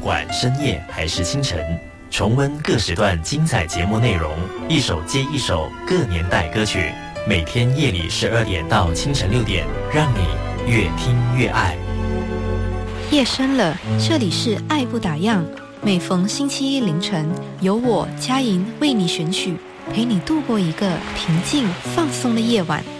管深夜还是清晨，重温各时段精彩节目内容，一首接一首各年代歌曲，每天夜里12点到清晨6点，让你越听越爱。 夜深了，这里是爱不打烊，每逢星期一凌晨，由我佳莹为你选曲，陪你度过一个平静放松的夜晚。